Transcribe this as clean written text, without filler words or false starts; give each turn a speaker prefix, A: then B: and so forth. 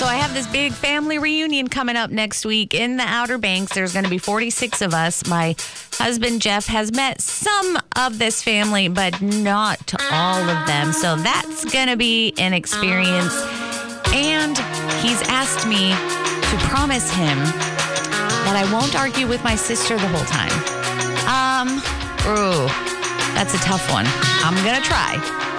A: So I have this big family reunion coming up next week in the Outer Banks. There's going to be 46 of us. My husband, Jeff, has met some of this family, but not all of them. So that's going to be an experience. And he's asked me to promise him that I won't argue with my sister the whole time. That's a tough one. I'm going to try.